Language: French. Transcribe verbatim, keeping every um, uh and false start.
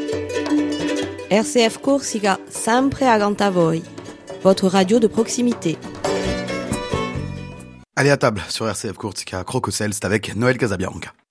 R C F Corsica, sempre accanto a voi. Votre radio de proximité. Allez à table sur R C F Corsica Crococel, c'est avec Noël Casabianca.